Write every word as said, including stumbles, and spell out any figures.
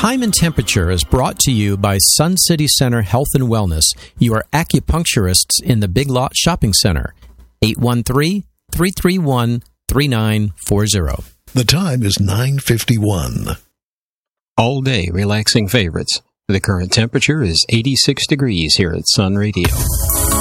Time and Temperature is brought to you by Sun City Center Health and Wellness. You are acupuncturists in the Big Lot Shopping Center. eight one three, three three one, three nine four zero. The time is nine fifty-one. All day relaxing favorites. The current temperature is eighty-six degrees here at Sun Radio.